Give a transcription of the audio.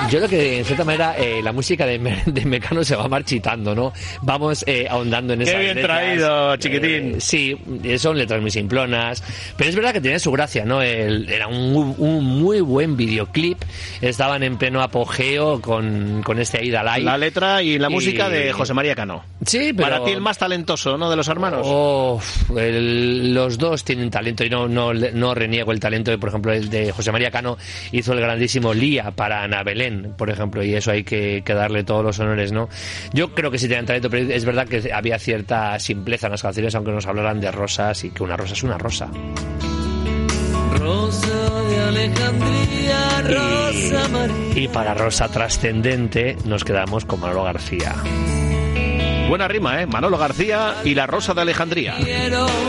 yo creo que en cierta manera la música de Mecano se va marchitando, ¿no? Vamos ahondando en esas letras. Qué bien traído, chiquitín. Sí, son letras muy simplonas, pero es verdad que tiene su gracia, ¿no? Era un muy buen videoclip, estaban en pleno apogeo con este Aída Lai. La letra y la música de José María Cano. Sí, pero... Para ti el más talentoso, ¿no?, de los hermanos. Los dos tienen talento y no reniego el talento. Por ejemplo, el de José María Cano hizo el grandísimo Lía para Ana Belén, por ejemplo, y eso hay que darle todos los honores, ¿no? Yo creo que sí tenían talento, pero es verdad que había cierta simpleza en las canciones, aunque nos hablaran de rosas, y que una rosa es una rosa. Rosa de Alejandría, Rosa María. Y para rosa trascendente nos quedamos con Manolo García. Buena rima, ¿eh? Manolo García y la Rosa de Alejandría.